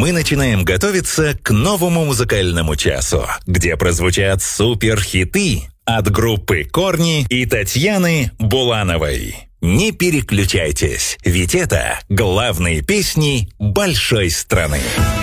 мы начинаем готовиться к новому музыкальному часу, где прозвучат суперхиты от группы «Корни» и Татьяны Булановой. Не переключайтесь, ведь это главные песни большой страны.